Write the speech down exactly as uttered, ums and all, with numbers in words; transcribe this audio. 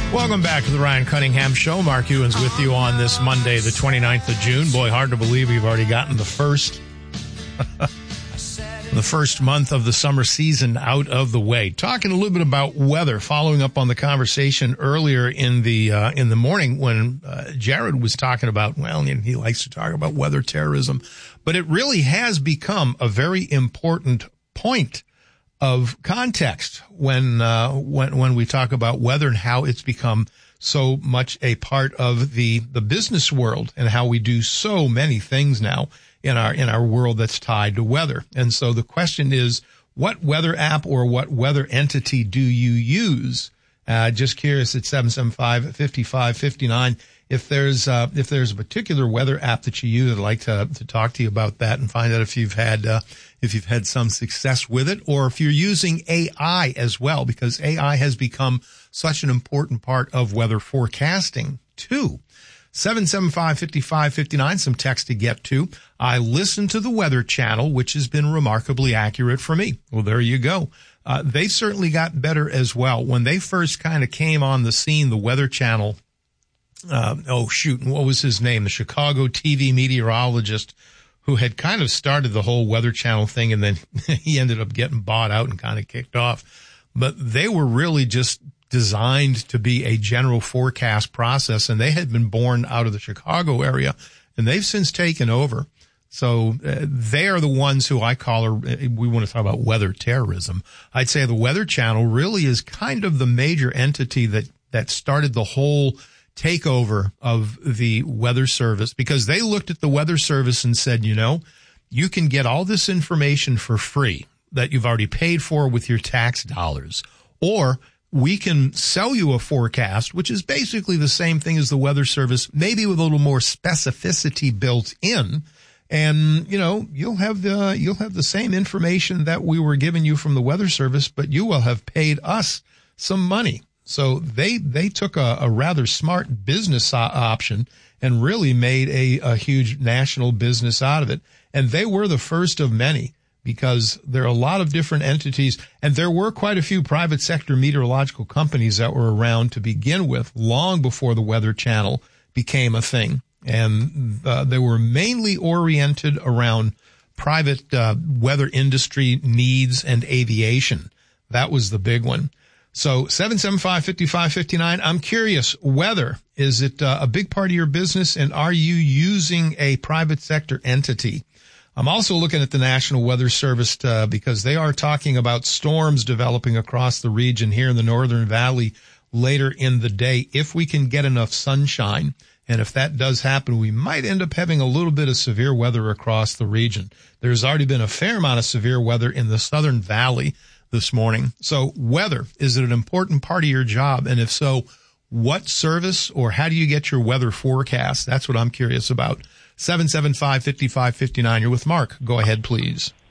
Welcome back to the Ryan Cunningham Show. Mark Ewens with you on this Monday, the twenty-ninth of June. Boy, hard to believe we've already gotten the first the first month of the summer season out of the way. Talking a little bit about weather, following up on the conversation earlier in the uh, in the morning when uh, Jared was talking about, well, he likes to talk about weather terrorism, but it really has become a very important point of context when uh, when when we talk about weather and how it's become so much a part of the the business world and how we do so many things now in our in our world that's tied to weather. And so the question is, what weather app or what weather entity do you use? Uh, just curious at seven seven five, five five five nine. If there's uh, if there's a particular weather app that you use, I'd like to to talk to you about that and find out if you've had uh, if you've had some success with it, or if you're using A I as well, because A I has become such an important part of weather forecasting too. seven seven five, five five five nine, some text to get to. I listen to the Weather Channel, which has been remarkably accurate for me. Well, there you go. Uh, they certainly got better as well. When they first kind of came on the scene, the Weather Channel, uh, oh shoot, what was his name? The Chicago T V meteorologist who had kind of started the whole Weather Channel thing, and then he ended up getting bought out and kind of kicked off. But they were really just designed to be a general forecast process, and they had been born out of the Chicago area, and they've since taken over. So uh, they are the ones who I call, or we want to talk about weather terrorism. I'd say the Weather Channel really is kind of the major entity that, that started the whole takeover of the Weather Service, because they looked at the Weather Service and said, you know, you can get all this information for free that you've already paid for with your tax dollars, or we can sell you a forecast, which is basically the same thing as the Weather Service, maybe with a little more specificity built in. And, you know, you'll have the, you'll have the same information that we were giving you from the Weather Service, but you will have paid us some money. So they, they took a, a rather smart business option and really made a, a huge national business out of it. And they were the first of many, because there are a lot of different entities, and there were quite a few private sector meteorological companies that were around to begin with long before the Weather Channel became a thing. And uh, they were mainly oriented around private uh, weather industry needs and aviation. That was the big one. So seven seven five, five five five nine, I'm curious, weather, is it uh, a big part of your business, and are you using a private sector entity? I'm also looking at the National Weather Service uh, because they are talking about storms developing across the region here in the Northern Valley later in the day, if we can get enough sunshine. And if that does happen, we might end up having a little bit of severe weather across the region. There's already been a fair amount of severe weather in the Southern Valley this morning. So weather, is it an important part of your job? And if so, what service, or how do you get your weather forecast? That's what I'm curious about. seven seven five, five five five nine. You're with Mark. Go ahead, please.